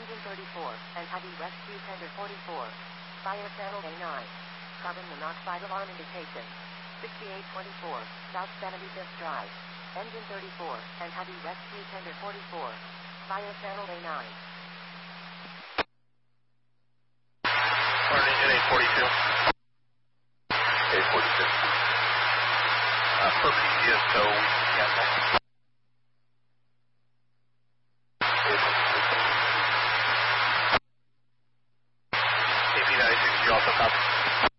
Engine 34, and heavy rescue tender 44. Fire channel A9. Carbon monoxide alarm indication. 6824, South 75th Drive. Engine 34, and heavy rescue tender 44. Fire channel A9. Fire engine 842. 842. For PCS, so we can cancel. AP 96, you also copy?